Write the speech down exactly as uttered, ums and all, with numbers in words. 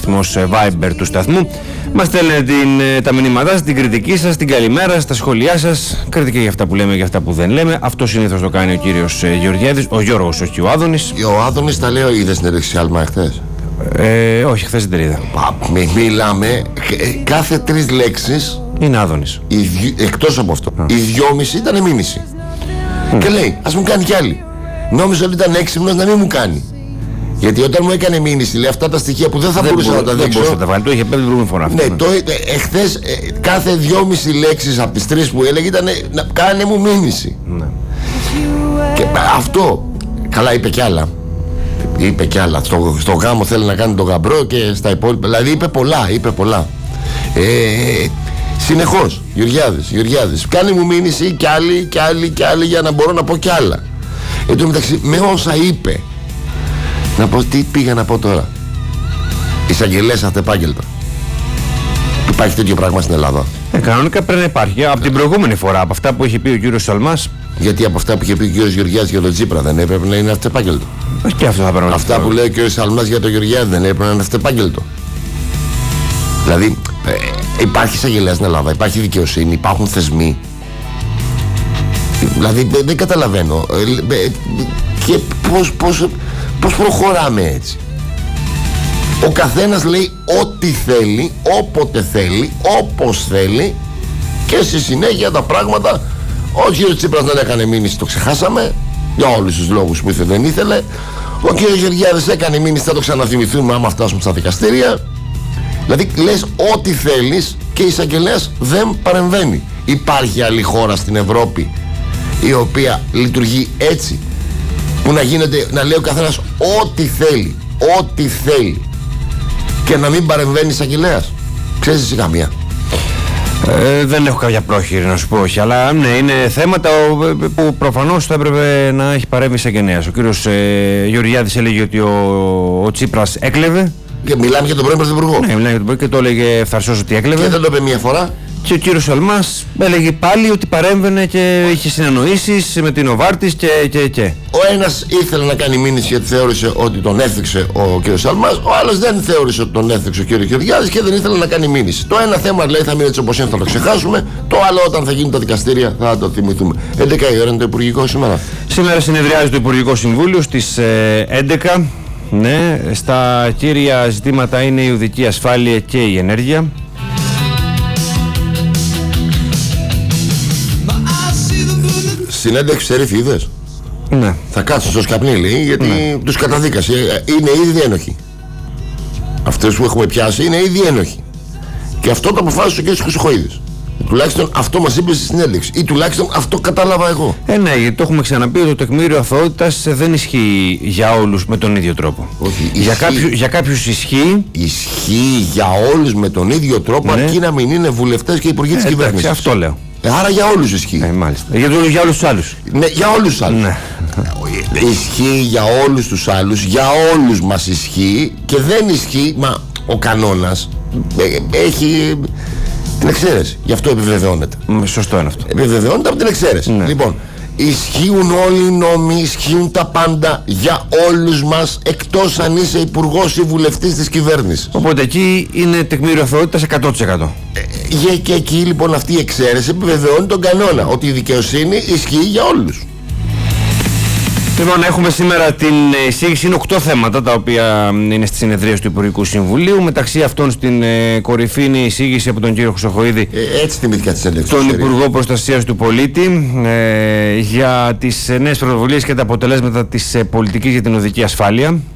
αριθμός Viber του σταθμού. Μας στέλνετε την, τα μηνύματά σας, την κριτική σας, την καλημέρα σας, τα σχόλιά σας, κριτική για αυτά που λέμε και για αυτά που δεν λέμε. Αυτό συνήθως το κάνει ο κύριος Γεωργιάδης, ο Γιώργος, όχι ο Άδωνης. Ο Άδωνης τα λέει, είδες την ερεξή άλμα χθες? Ε, όχι, χθες δεν την είδα. Μη μιλάμε, κάθε τρεις λέξεις είναι Άδωνης. Εκτός από αυτό, Α. η δυόμιση ήταν μήνυση. Mm. Και λέει, ας μου κάνει κι άλλη. Νόμιζα ότι ήταν έξυπνος να μην μου κάνει. Γιατί όταν μου έκανε μήνυση, λέει αυτά τα στοιχεία που δεν θα δεν μπορούσα μπορώ, να τα δείξω. Δεν μπορούσα να τα βάλει, το είχε πει την προηγούμενη φορά. Ναι, το, ε, εχθές ε, κάθε δυόμιση λέξεις από τις τρεις που έλεγε ήταν να κάνε μου μήνυση. Ναι. Και αυτό, καλά είπε κι άλλα. Είπε κι άλλα. Στο, στο γάμο θέλει να κάνει τον γαμπρό και στα υπόλοιπα. Δηλαδή είπε πολλά, είπε πολλά. Ε, συνεχώς, Γεωργιάδης, Γεωργιάδης. Κάνει μου μήνυση κι άλλη, κι άλλη, κι άλλη για να μπορώ να πω κι άλλα. Εν τω μεταξύ, με όσα είπε, να πω τι πήγα να πω τώρα. Εισαγγελές αυτεπάγγελτα. Υπάρχει τέτοιο πράγμα στην Ελλάδα? Ε, κανονικά πρέπει να υπάρχει. Από την προηγούμενη φορά, από αυτά που είχε πει ο κύριος Σαλμάς. Γιατί από αυτά που είχε πει ο κύριος Γεωργιάδης για τον Τσίπρα δεν έπρεπε να είναι αυτεπάγγελτο? Και αυτό θα πρέπει να Αυτά που λέει ο κύριος Σαλμάς για τον Γεωργιάδη δεν έπρεπε να είναι αυτεπάγγελτο? Δηλαδή, ε, υπάρχει εισαγγελέα στην Ελλάδα, υπάρχει δικαιοσύνη, υπάρχουν θεσμοί. Δηλαδή, δεν, δεν καταλαβαίνω. Ε, ε, και πώς, πώς, πώς προχωράμε έτσι? Ο καθένας λέει ό,τι θέλει, όποτε θέλει, όπως θέλει, και στη συνέχεια τα πράγματα. Ο κύριος Τσίπρας δεν έκανε μήνυση, το ξεχάσαμε, για όλους τους λόγους που ήθελε, δεν ήθελε. Ο κύριος Γεωργιάδης έκανε μήνυση, θα το ξαναθυμηθούμε άμα φτάσουμε στα δικαστήρια. Δηλαδή λες ό,τι θέλεις και η εισαγγελέας δεν παρεμβαίνει. Υπάρχει άλλη χώρα στην Ευρώπη η οποία λειτουργεί έτσι, που να γίνεται, να λέει ο καθένας ό,τι θέλει, ό,τι θέλει, και να μην παρεμβαίνει εισαγγελέας? Ξέρεις εσύ καμία? Ε, δεν έχω κάποια πρόχειρη να σου πω, όχι, αλλά ναι, είναι θέματα που προφανώς θα έπρεπε να έχει παρέμβει εισαγγελέας. Ο κύριος ε, Γεωργιάδης έλεγε ότι ο, ο Τσίπρας έκλεβε. Και μιλάμε για τον πρώην Πρωθυπουργό. Ναι, μιλάμε για τον πρώην και το έλεγε ευθαρσός ότι έκλεβε. Και δεν το είπε μία φορά. Και ο κύριος Σαλμάς έλεγε πάλι ότι παρέμβαινε και είχε συνεννοήσεις με την Οβάρτης και, και, και. Ο ένας ήθελε να κάνει μήνυση γιατί θεώρησε ότι τον έθιξε ο κύριος Σαλμάς, ο άλλος δεν θεώρησε ότι τον έθιξε ο κύριος Γεωργιάδης και δεν ήθελε να κάνει μήνυση. Το ένα θέμα λέει θα μείνει έτσι όπως είναι, θα το ξεχάσουμε. Το άλλο, όταν θα γίνουν τα δικαστήρια, θα το θυμηθούμε. έντεκα η ώρα είναι το Υπουργικό σήμερα. Σήμερα συνεδριάζει το Υπουργικό Συμβούλιο στις ε, έντεκα. Ναι, στα κύρια ζητήματα είναι η οδική ασφάλεια και η ενέργεια. Συνέντευξη Σερίφη, είδες? Ναι. Θα κάτσουν στο σκαπνίλι γιατί ναι. τους καταδίκασε. Είναι ήδη ένοχοι. Αυτές που έχουμε πιάσει είναι ήδη ένοχοι. Και αυτό το αποφάσισε ο κ. Χρυσοχοΐδης. Τουλάχιστον αυτό μας είπε στη συνέντευξη. Ή τουλάχιστον αυτό κατάλαβα εγώ. Ε, ναι, γιατί το έχουμε ξαναπεί ότι το τεκμήριο αθωότητας δεν ισχύει για όλους με τον ίδιο τρόπο. Όχι, για, κάποιου, για κάποιους ισχύει. Ισχύει για όλους με τον ίδιο τρόπο, ναι. Αρκεί να μην είναι βουλευτές και υπουργοί ε, της κυβέρνησης. Αυτό λέω. Άρα για όλους ισχύει. Ε, μάλιστα. Για, για όλους τους άλλους. Ναι, για όλους τους άλλους. Ναι. Ισχύει για όλους τους άλλους, για όλους μας ισχύει και δεν ισχύει, μα ο κανόνας έχει την εξαίρεση. Γι' αυτό επιβεβαιώνεται. Σωστό είναι αυτό. Επιβεβαιώνεται από την εξαίρεση. Ναι. Λοιπόν, ισχύουν όλοι οι νόμοι, ισχύουν τα πάντα για όλους μας, εκτός αν είσαι υπουργός ή βουλευτής της κυβέρνησης. Οπότε εκεί είναι τεκμήριο αθωότητας εκατό τοις εκατό. Ε, και εκεί λοιπόν αυτή η εξαίρεση επιβεβαιώνει τον κανόνα, ότι η δικαιοσύνη ισχύει για όλους. Λοιπόν, έχουμε σήμερα την εισήγηση. Είναι οκτώ θέματα τα οποία είναι στη συνεδρία του Υπουργικού Συμβουλίου. Μεταξύ αυτών στην ε, κορυφή είναι η εισήγηση από τον κύριο Χρυσοχοΐδη, ε, έτσι θυμήθηκα τη συνέντευξη, τον Υπουργό Προστασίας του Πολίτη, ε, για τις νέες πρωτοβουλίες και τα αποτελέσματα της ε, πολιτικής για την οδική ασφάλεια.